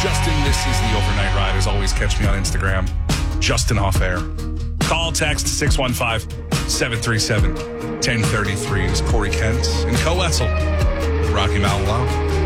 Justin, this is the Overnight Ride. As always, catch me on Instagram, Justin Off Air. Call, text 615-737-1033. Is Corey Kent and Co-Wetzel, Rocky Mountain Law.